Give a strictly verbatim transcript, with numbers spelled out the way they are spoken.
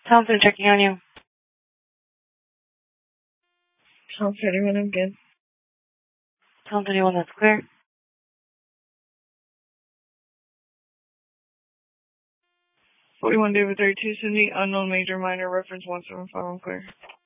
Thompson checking on you. Thompson, anyone, I'm good. Thompson, anyone that's clear? forty-one David thirty-two, Cindy, unknown major minor, reference one seven five, I'm clear.